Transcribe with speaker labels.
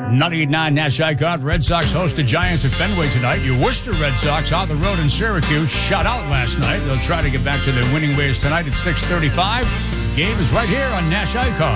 Speaker 1: 99 Nash Icon. Red Sox host the Giants at Fenway tonight. Your Worcester Red Sox on the road in Syracuse. Shut out last night. They'll try to get back to their winning ways tonight at 6:35. Game is right here on Nash Icon.